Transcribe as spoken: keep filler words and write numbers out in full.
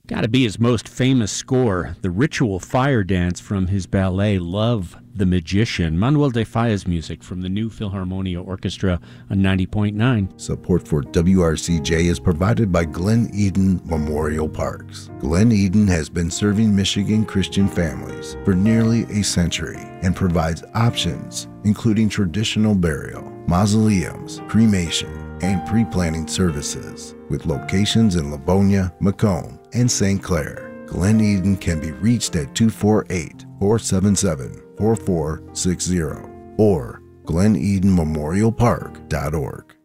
Gotta be his most famous score, the ritual fire dance from his ballet Love the Magician. Manuel de Falla's music from the New Philharmonia Orchestra on ninety point nine. Support for W R C J is provided by Glen Eden Memorial Parks. Glen Eden has been serving Michigan Christian families for nearly a century and provides options including traditional burial, mausoleums, cremation, and pre-planning services with locations in Livonia, Macomb, and Saint Clair. Glen Eden can be reached at two four eight, four seven seven, four four six zero or glen eden memorial park dot org.